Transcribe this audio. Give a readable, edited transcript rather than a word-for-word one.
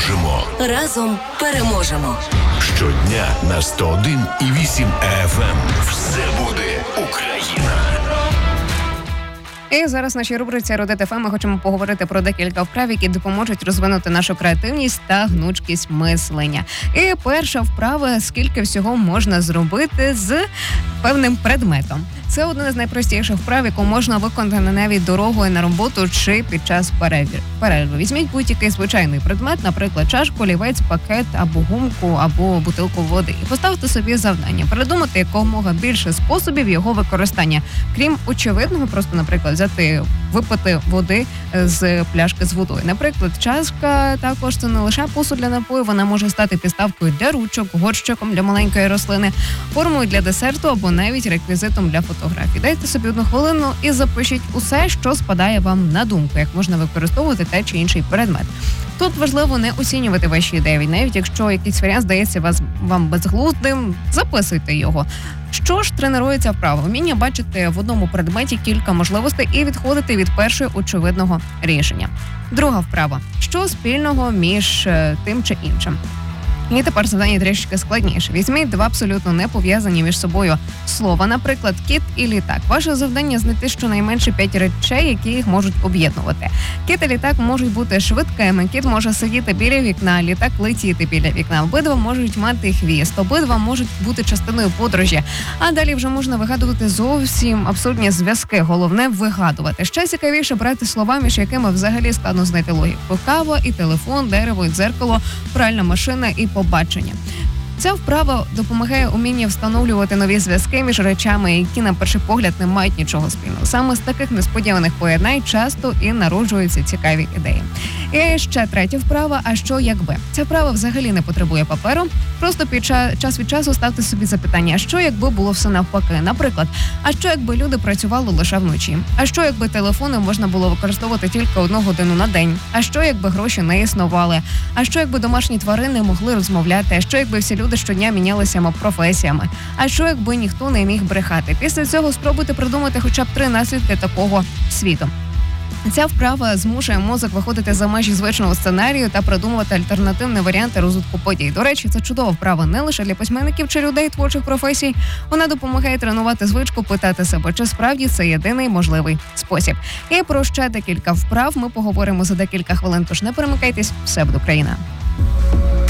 Можемо. Разом переможемо. Щодня на 101,8 FM. Все буде Україна. І зараз в нашій рубриці «Родити ФМ» ми хочемо поговорити про декілька вправ, які допоможуть розвинути нашу креативність та гнучкість мислення. І перша вправа – скільки всього можна зробити з певним предметом. Це один із найпростіших вправ, яку можна виконати навіть дорогою на роботу чи під час перерви. Візьміть будь-який звичайний предмет, наприклад, чашку, олівець, пакет, або гумку, або бутилку води. І поставте собі завдання – придумати якомога більше способів його використання. Крім очевидного, просто, наприклад, випити води з пляшки з водою. Наприклад, чашка також це не лише посуд для напою, вона може стати підставкою для ручок, горщиком для маленької рослини, формою для десерту або навіть реквізитом для фотографій. Дайте собі 1 хвилину і запишіть усе, що спадає вам на думку, як можна використовувати те чи інший предмет. Тут важливо не оцінювати ваші ідеї, навіть якщо якийсь варіант здається вам безглуздим, записуйте його. Що ж тренується вправа? Вміння бачити в одному предметі кілька можливостей і відходити від першого очевидного рішення. Друга вправа. Що спільного між тим чи іншим? І тепер завдання трішки складніше. Візьміть 2 абсолютно не пов'язані між собою слова, наприклад, кіт і літак. Ваше завдання знайти щонайменше 5 речей, які їх можуть об'єднувати. Кіт і літак можуть бути швидкими, кіт може сидіти біля вікна, літак летіти біля вікна. Обидва можуть мати хвіст, обидва можуть бути частиною подорожі. А далі вже можна вигадувати зовсім абсурдні зв'язки. Головне – вигадувати. Ще цікавіше брати слова, між якими взагалі складно знайти логіку. Кава і телефон, дерево і дзеркало, пральна машина і побачення. Ця вправа допомагає уміння встановлювати нові зв'язки між речами, які на перший погляд не мають нічого спільного. Саме з таких несподіваних поєднань часто і народжуються цікаві ідеї. І ще третя вправа – а що якби? Ця вправа взагалі не потребує паперу. Просто час від часу ставте собі запитання, а що якби було все навпаки? Наприклад, а що якби люди працювали лише вночі? А що якби телефони можна було використовувати тільки 1 годину на день? А що якби гроші не існували? А що якби домашні тварини могли розмовляти? А що якби всі люди щодня мінялися професіями? А що якби ніхто не міг брехати? Після цього спробуйте придумати хоча б 3 наслідки такого світу. Ця вправа змушує мозок виходити за межі звичного сценарію та придумувати альтернативні варіанти розвитку подій. До речі, це чудова вправа не лише для письменників чи людей творчих професій. Вона допомагає тренувати звичку питати себе, чи справді це єдиний можливий спосіб. І про ще декілька вправ ми поговоримо за декілька хвилин, тож не перемикайтесь, все буде Україна.